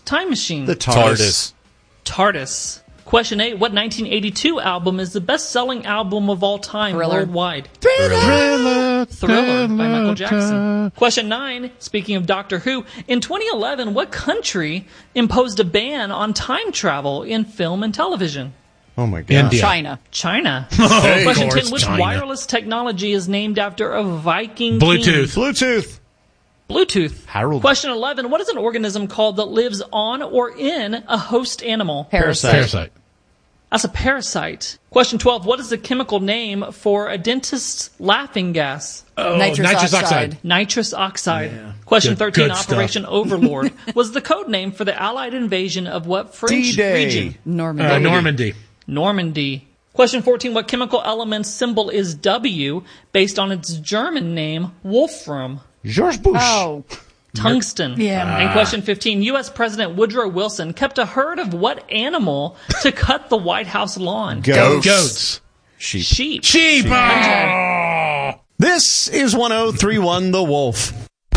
time machine? The TARDIS. TARDIS. Question 8. What 1982 album is the best-selling album of all time worldwide? Thriller by Michael Jackson. Question 9. Speaking of Doctor Who, in 2011, what country imposed a ban on time travel in film and television? Oh my God. India. China. Hey, Question of 10. course, Which China. wireless technology is named after a Viking Bluetooth. king? Bluetooth. Harold. Question 11. What is an organism called that lives on or in a host animal? Parasite. That's a parasite. Question 12. What is the chemical name for a dentist's laughing gas? Nitrous oxide. Nitrous oxide. Question 13. good Operation Overlord was the code name for the Allied invasion of what French D-Day. region? Normandy. Normandy. Question 14. What chemical element's symbol is W based on its German name, Wolfram? George Bush. Oh, Tungsten. Yeah. And question 15. U.S. President Woodrow Wilson kept a herd of what animal to cut the White House lawn? Goats. Sheep. Sheep. Oh. This is 1031 The Wolf.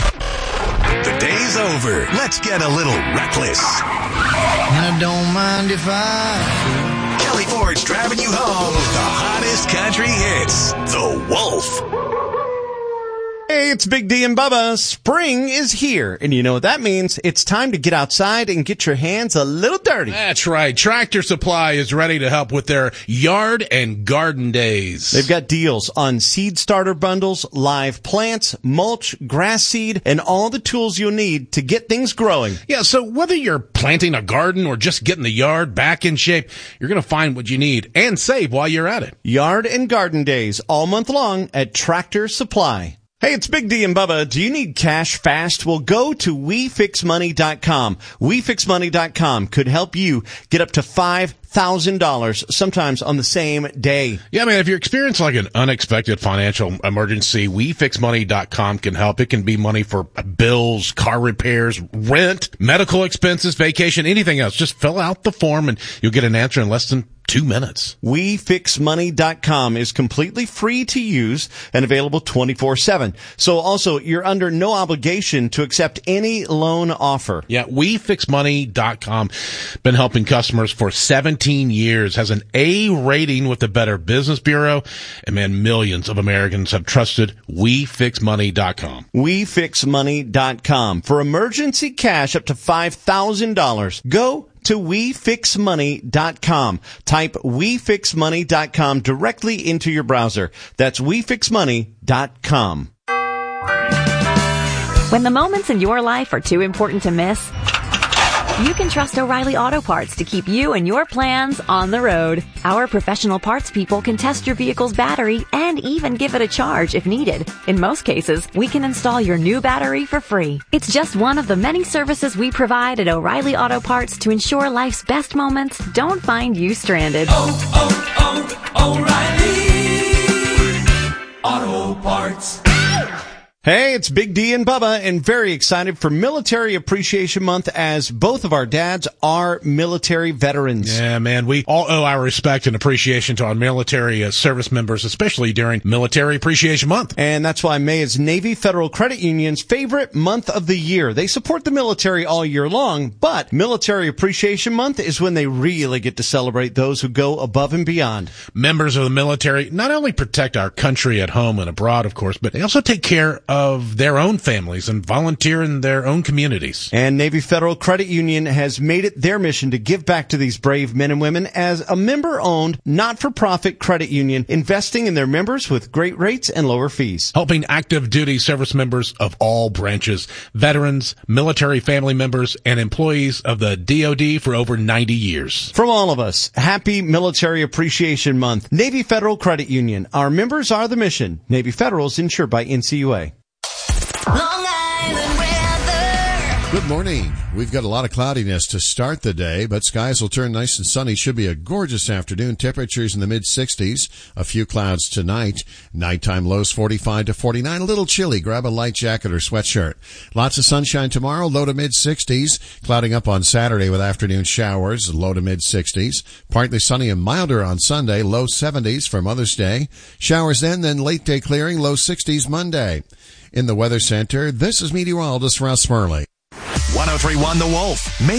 The day's over. Let's get a little reckless. And I don't mind if I... Kelly Ford's driving you home with the hottest country hits. The Wolf. Hey, it's Big D and Bubba. Spring is here, and you know what that means. It's time to get outside and get your hands a little dirty. That's right. Tractor Supply is ready to help with their yard and garden days. They've got deals on seed starter bundles, live plants, mulch, grass seed, and all the tools you'll need to get things growing. Yeah, so whether you're planting a garden or just getting the yard back in shape, you're going to find what you need and save while you're at it. Yard and garden days all month long at Tractor Supply. Hey, it's Big D and Bubba. Do you need cash fast? Well, go to WeFixMoney.com. WeFixMoney.com could help you get up to $5,000 sometimes on the same day. Yeah, man, if you're experiencing like an unexpected financial emergency, WeFixMoney.com can help. It can be money for bills, car repairs, rent, medical expenses, vacation, anything else. Just fill out the form and you'll get an answer in less than 2 minutes. WeFixMoney.com is completely free to use and available 24/7. So also, you're under no obligation to accept any loan offer. Yeah, WeFixMoney.com. Been helping customers for 17 years. Has an A rating with the Better Business Bureau. And man, millions of Americans have trusted WeFixMoney.com. WeFixMoney.com. For emergency cash up to $5,000. Go to WeFixMoney.com. Type WeFixMoney.com directly into your browser. That's WeFixMoney.com. When the moments in your life are too important to miss, you can trust O'Reilly Auto Parts to keep you and your plans on the road. Our professional parts people can test your vehicle's battery and even give it a charge if needed. In most cases, we can install your new battery for free. It's just one of the many services we provide at O'Reilly Auto Parts to ensure life's best moments don't find you stranded. O'Reilly Auto Parts. Hey, it's Big D and Bubba, and very excited for Military Appreciation Month as both of our dads are military veterans. Yeah, man, we all owe our respect and appreciation to our military service members, especially during Military Appreciation Month. And that's why May is Navy Federal Credit Union's favorite month of the year. They support the military all year long, but Military Appreciation Month is when they really get to celebrate those who go above and beyond. Members of the military not only protect our country at home and abroad, of course, but they also take care of their own families and volunteer in their own communities. And Navy Federal Credit Union has made it their mission to give back to these brave men and women as a member-owned, not-for-profit credit union, investing in their members with great rates and lower fees. Helping active duty service members of all branches, veterans, military family members, and employees of the DoD for over 90 years. From all of us, happy Military Appreciation Month. Navy Federal Credit Union. Our members are the mission. Navy Federal is insured by NCUA. Long Island weather. Good morning. We've got a lot of cloudiness to start the day, but skies will turn nice and sunny. Should be a gorgeous afternoon. Temperatures in the mid-60s. A few clouds tonight. Nighttime lows 45 to 49. A little chilly. Grab a light jacket or sweatshirt. Lots of sunshine tomorrow. Low to mid-60s. Clouding up on Saturday with afternoon showers. Low to mid-60s. Partly sunny and milder on Sunday. Low 70s for Mother's Day. Showers then late day clearing. Low 60s Monday. In the Weather Center, this is meteorologist Russ Murley. 1031 The Wolf.